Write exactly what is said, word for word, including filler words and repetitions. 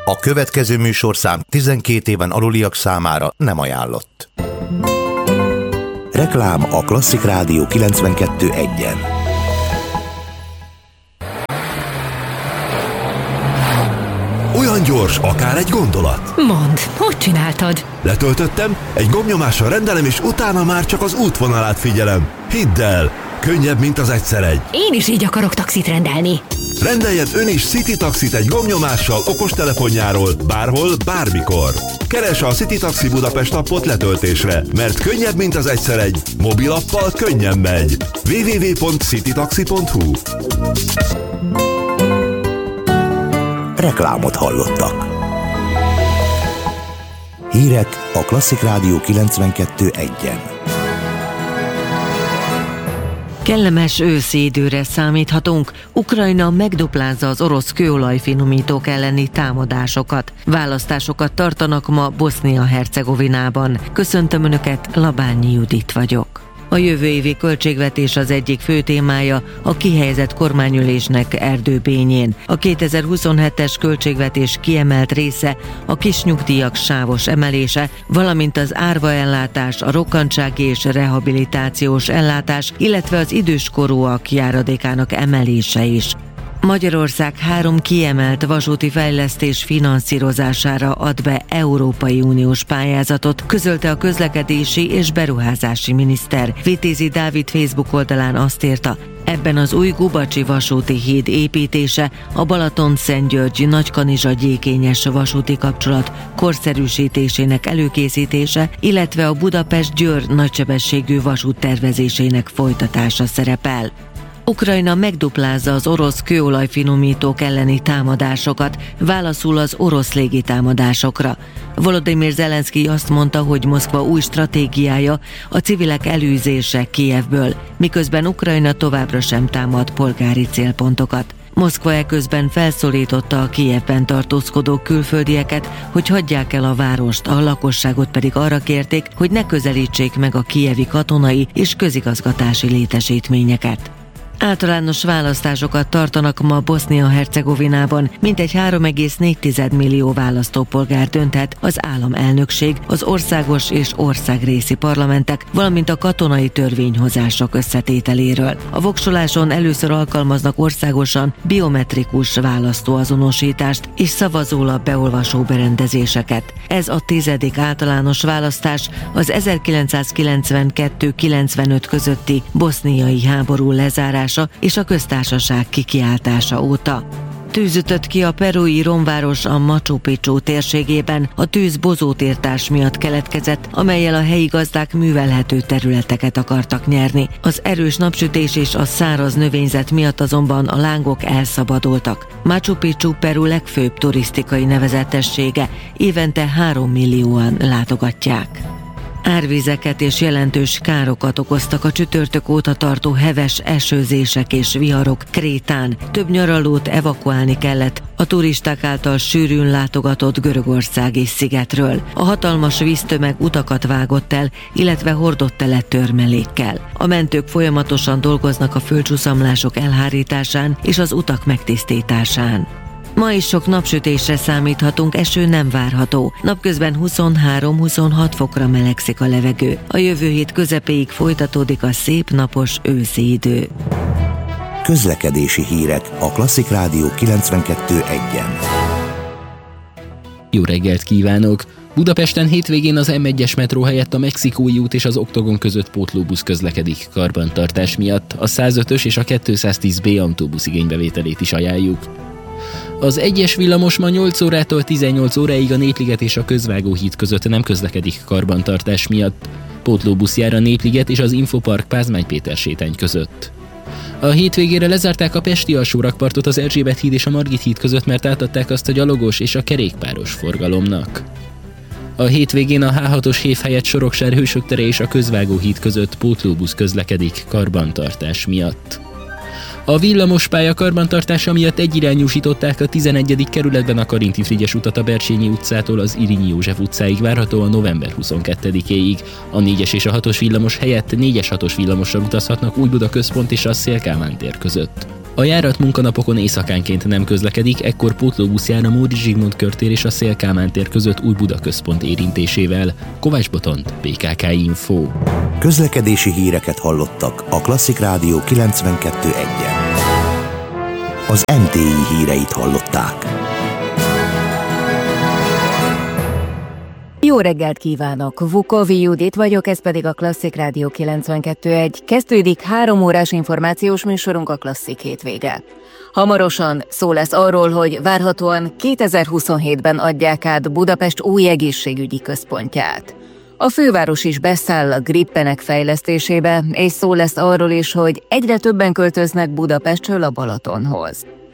A következő műsorszám tizenkét éven aluliak számára nem ajánlott. Reklám a Klasszik Rádió kilencvenkettő egyen. Olyan gyors, akár egy gondolat. Mondd, hogy csináltad? Letöltöttem, egy gombnyomással rendelem, és utána már csak az útvonalát figyelem. Hidd el, könnyebb, mint az egyszer egy. Én is így akarok taxit rendelni. Rendeljen ön is City Taxit egy gombnyomással okostelefonjáról, bárhol, bármikor. Keresse a City Taxi Budapest appot letöltésre, mert könnyebb, mint az egyszer egy. Mobilappal könnyen megy. double-u double-u double-u pont citytaxi pont hu. Reklámot hallottak. Hírek a Klasszik Rádió kilencvenkettő egyen. Kellemes őszi időre számíthatunk. Ukrajna megduplázza az orosz kőolajfinomítók elleni támadásokat. Választásokat tartanak ma Bosznia-Hercegovinában. Köszöntöm Önöket, Labányi Judit vagyok. A jövő évi költségvetés az egyik fő témája a kihelyezett kormányülésnek Erdőbényén. A kétezer-huszonhetes költségvetés kiemelt része a kisnyugdíjak sávos emelése, valamint az árvaellátás, a rokkantsági és rehabilitációs ellátás, illetve az időskorúak járadékának emelése is. Magyarország három kiemelt vasúti fejlesztés finanszírozására ad be Európai Uniós pályázatot, közölte a közlekedési és beruházási miniszter. Vitézi Dávid Facebook oldalán azt írta, ebben az új Gubacsi vasúti híd építése, a Balaton-Szentgyörgy-Nagykanizsa-Gyékényes vasúti kapcsolat korszerűsítésének előkészítése, illetve a Budapest-Győr nagysebességű vasút tervezésének folytatása szerepel. Ukrajna megduplázza az orosz kőolajfinomítók elleni támadásokat, válaszul az orosz légitámadásokra. Volodymyr Zelenszkij azt mondta, hogy Moszkva új stratégiája a civilek elűzése Kijevből, miközben Ukrajna továbbra sem támad polgári célpontokat. Moszkva eközben felszólította a Kijevben tartózkodó külföldieket, hogy hagyják el a várost, a lakosságot pedig arra kérték, hogy ne közelítsék meg a kijevi katonai és közigazgatási létesítményeket. Általános választásokat tartanak ma Bosznia-Hercegovinában, mintegy három egész négy millió választópolgár dönthet az államelnökség, az országos és országrészi parlamentek, valamint a katonai törvényhozások összetételéről. A voksoláson először alkalmaznak országosan biometrikus választóazonosítást és szavazólap beolvasó berendezéseket. Ez a tizedik általános választás az ezerkilencszázkilencvenkettő-kilencvenöt közötti boszniai háború lezárása és a köztársaság kikiáltása óta. Tűz ütött ki a perui romváros a Machu Picchu térségében, a tűz bozótírtás miatt keletkezett, amellyel a helyi gazdák művelhető területeket akartak nyerni. Az erős napsütés és a száraz növényzet miatt azonban a lángok elszabadultak. Machu Picchu Peru legfőbb turisztikai nevezetessége, évente három millióan látogatják. Árvizeket és jelentős károkat okoztak a csütörtök óta tartó heves esőzések és viharok Krétán. Több nyaralót evakuálni kellett a turisták által sűrűn látogatott görögországi szigetről. A hatalmas víztömeg utakat vágott el, illetve hordott tele törmelékkel. A mentők folyamatosan dolgoznak a földcsúszamlások elhárításán és az utak megtisztításán. Ma is sok napsütésre számíthatunk, eső nem várható. Napközben huszonhárom-huszonhat fokra melegszik a levegő. A jövő hét közepéig folytatódik a szép napos őszi idő. Közlekedési hírek a Klasszik Rádió kilencvenkettő egyen. Jó reggelt kívánok! Budapesten hétvégén az em egyes metró helyett a Mexikói út és az Oktogon között pótlóbusz közlekedik karbantartás miatt. A százötös és a kétszáztíz bé autóbusz igénybevételét is ajánljuk. Az egyes villamos ma nyolc órától tizennyolc óráig a Népliget és a Közvágóhíd között nem közlekedik karbantartás miatt. Pótlóbusz jár a Népliget és az Infopark Pázmány Péter sétány között. A hétvégére lezárták a pesti alsórakpartot az Erzsébet híd és a Margit híd között, mert átadták azt a gyalogos és a kerékpáros forgalomnak. A hétvégén a há hatos hév helyett Sorokság Hősök tere és a Közvágóhíd között pótlóbusz közlekedik karbantartás miatt. A villamospálya karbantartása miatt egyirányúsították a tizenegyedik kerületben a Karinti Frigyes utat a Bercsényi utcától az Irinyi József utcáig várhatóan november huszonkettedikéig. A négyes és a hatos villamos helyett négyes hatos villamossal utazhatnak Újbuda központ és a Széll Kálmán tér között. A járat munkanapokon éjszakánként nem közlekedik, ekkor pótlóbusz jár a Móricz Zsigmond körtér és a Széll Kálmán tér között Új Buda központ érintésével. Kovács Botont, bé ká ká Info. Közlekedési híreket hallottak a Klasszik Rádió kilencvenkettő egyen. Az em té i híreit hallották. Jó reggelt kívánok! Vukovi Judit vagyok, ez pedig a Klasszik Rádió kilencvenkettő egy. Kezdődik három órás információs műsorunk, a Klasszik hétvége. Hamarosan szó lesz arról, hogy várhatóan kétezer-huszonhétben adják át Budapest új egészségügyi központját. A főváros is beszáll a grippenek fejlesztésébe, és szó lesz arról is, hogy egyre többen költöznek Budapestről a Balatonhoz.